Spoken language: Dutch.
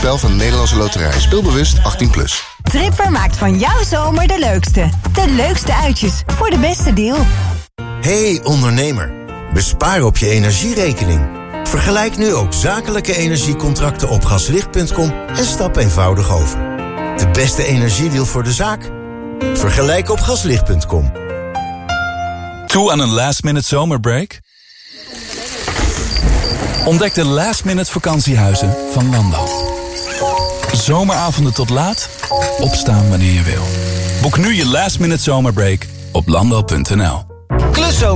spel van de Nederlandse Loterij. Speelbewust 18+. Tripper maakt van jouw zomer de leukste. De leukste uitjes voor de beste deal. Hey ondernemer, bespaar op je energierekening. Vergelijk nu ook zakelijke energiecontracten op gaslicht.com en stap eenvoudig over. De beste energiedeal voor de zaak? Vergelijk op gaslicht.com. Toe aan een last-minute zomerbreak? Ontdek de last-minute vakantiehuizen van Landal. Zomeravonden tot laat, opstaan wanneer je wil. Boek nu je last-minute zomerbreak op landal.nl.